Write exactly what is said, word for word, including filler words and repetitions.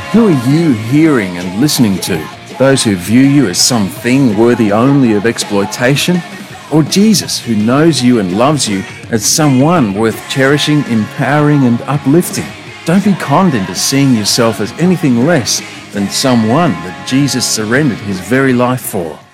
Who are you hearing and listening to? Those who view you as something worthy only of exploitation? Or Jesus, who knows you and loves you as someone worth cherishing, empowering and uplifting? Don't be conned into seeing yourself as anything less than someone that Jesus surrendered his very life for.